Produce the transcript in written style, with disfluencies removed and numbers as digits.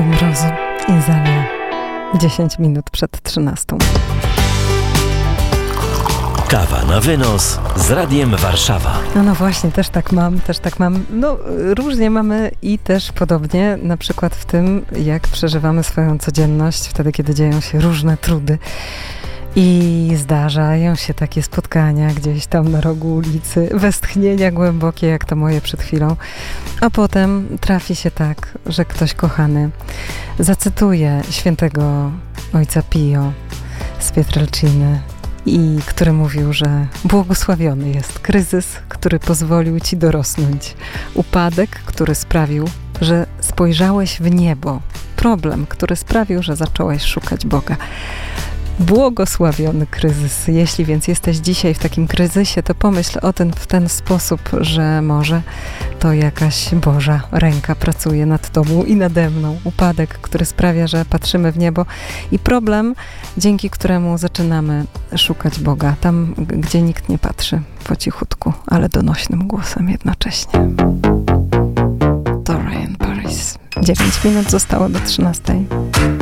Do mrozu i Zalia. 10 minut przed 13. Kawa na wynos z Radiem Warszawa. No właśnie, też tak mam. No, różnie mamy i też podobnie, na przykład w tym, jak przeżywamy swoją codzienność, wtedy, kiedy dzieją się różne trudy. I zdarzają się takie spotkania gdzieś tam na rogu ulicy, westchnienia głębokie, jak to moje przed chwilą. A potem trafi się tak, że ktoś kochany zacytuje świętego ojca Pio z Pietrelciny, i który mówił, że błogosławiony jest kryzys, który pozwolił ci dorosnąć. Upadek, który sprawił, że spojrzałeś w niebo. Problem, który sprawił, że zacząłeś szukać Boga. Błogosławiony kryzys. Jeśli więc jesteś dzisiaj w takim kryzysie, to pomyśl o tym w ten sposób, że może to jakaś Boża ręka pracuje nad tobą i nade mną. Upadek, który sprawia, że patrzymy w niebo, i problem, dzięki któremu zaczynamy szukać Boga tam, gdzie nikt nie patrzy, po cichutku, ale donośnym głosem jednocześnie. To Ryan Paris. 9 minut zostało do 13.